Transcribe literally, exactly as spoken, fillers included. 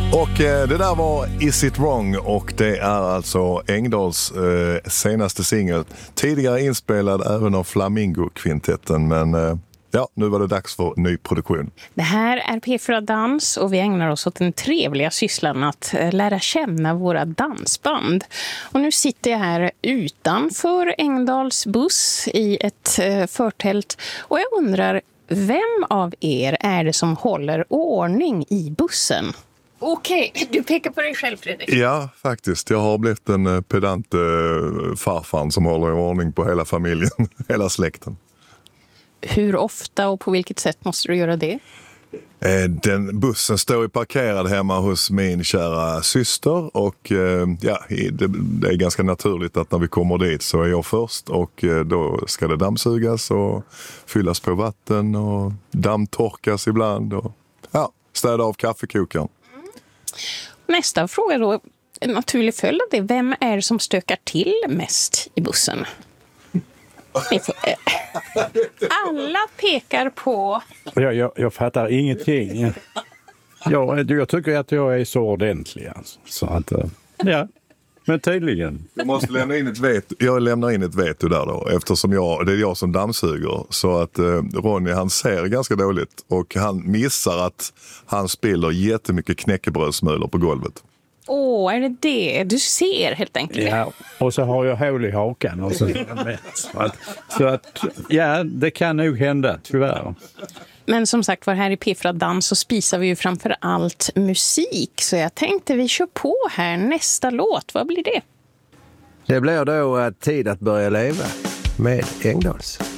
Och eh, det där var Is It Wrong, och det är alltså Engdahls eh, senaste singel. Tidigare inspelad även av Flamingo-kvintetten, men eh, ja, nu var det dags för ny produktion. Det här är P fyra Dans och vi ägnar oss åt den trevliga sysslan att eh, lära känna våra dansband. Och nu sitter jag här utanför Engdahls buss i ett eh, förtält och jag undrar, vem av er är det som håller ordning i bussen? Okej, okay, du pekar på dig själv, Fredrik. Ja, faktiskt. Jag har blivit en pedant eh, farfar som håller i ordning på hela familjen, hela släkten. Hur ofta och på vilket sätt måste du göra det? Eh, den bussen står ju parkerad hemma hos min kära syster och eh, ja, det, det är ganska naturligt att när vi kommer dit så är jag först och eh, då ska det dammsugas och fyllas på vatten och dammtorkas ibland och ja, städa av kaffekokaren. Nästa fråga då, en naturlig följd av det. Vem är det som stökar till mest i bussen? Alla pekar på... Jag, jag, jag fattar ingenting. Jag, jag tycker att jag är så ordentlig. Alltså. Så att, ja, men tydligen. Jag måste lämna in ett veto. Jag lämnar in ett veto där då. Eftersom jag, det är jag som dammsuger. Så att eh, Ronny, han ser ganska dåligt. Och han missar att han spiller jättemycket knäckebrödsmulor på golvet. Åh, oh, är det det? Du ser helt enkelt. Ja, och så har jag hål i hakan. Och så, så, att, så att, ja, det kan nog hända, tyvärr. Men som sagt, var här i P fyra Dans så spisar vi ju framför allt musik. Så jag tänkte vi kör på här nästa låt. Vad blir det? Det blir då Tid att börja leva med Engdahls.